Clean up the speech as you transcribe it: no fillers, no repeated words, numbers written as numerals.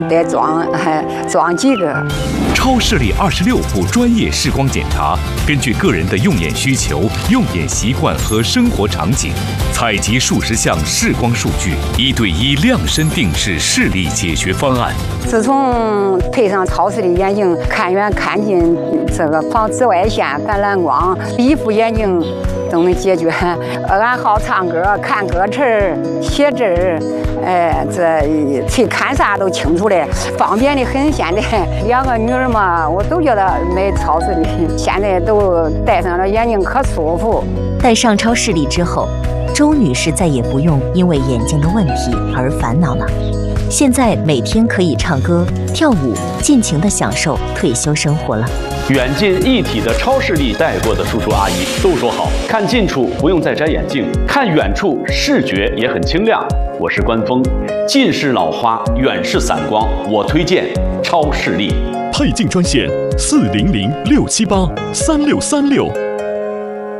得装几个。 超视力26步专业视光检查，根据个人的用眼需求、用眼习惯和生活场景，采集数十项视光数据，1对1量身定制视力解决方案。 自从配上超视力眼镜，看远看近，这个防紫外线、反蓝光，一副眼镜都能解决。俺好唱歌、看歌词、写字这看啥都清楚的，方便的很。现在2个女儿嘛，我都觉得没超视力，现在都戴上了眼镜可舒服。 戴上超视力之后，周女士再也不用因为眼睛的问题而烦恼了。现在每天可以唱歌、跳舞，尽情地享受退休生活了。 远近一体的超视力戴过的叔叔阿姨都说好，看近处不用再摘眼镜，看远处视觉也很清亮。我是关峰，近视老花，远视散光，我推荐超视力。 配镜专线400-678-3636。